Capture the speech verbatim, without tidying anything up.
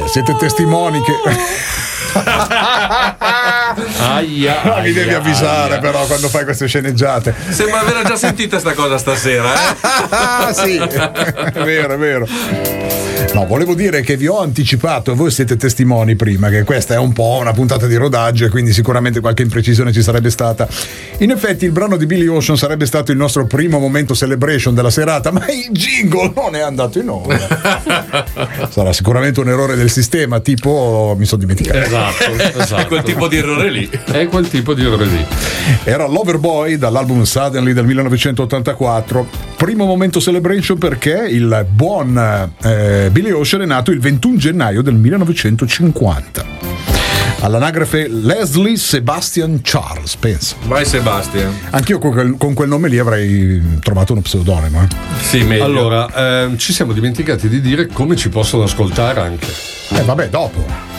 siete testimoni che aia, no, mi devi aia, avvisare aia. però quando fai queste sceneggiate. Sembra aver già sentita sta cosa stasera, eh? Ah, sì, è vero, è vero. No, volevo dire che vi ho anticipato, e voi siete testimoni prima, che questa è un po' una puntata di rodaggio e quindi sicuramente qualche imprecisione ci sarebbe stata. In effetti il brano di Billy Ocean sarebbe stato il nostro primo momento celebration della serata, ma il jingle non è andato in onda. Sarà sicuramente un errore del sistema, tipo mi sono dimenticato. Esatto, esatto. È quel tipo di errore lì. È quel tipo di errore lì. Era Loverboy dall'album Suddenly del millenovecentottantaquattro. Primo momento celebration perché il buon eh, Billy Ocean è nato il ventuno gennaio del millenovecentocinquanta. All'anagrafe Leslie Sebastian Charles, pensa. Vai Sebastian. Anch'io con quel, con quel nome lì avrei trovato uno pseudonimo. Eh. Sì, meglio. Allora, ehm, ci siamo dimenticati di dire come ci possono ascoltare anche. Eh vabbè, dopo.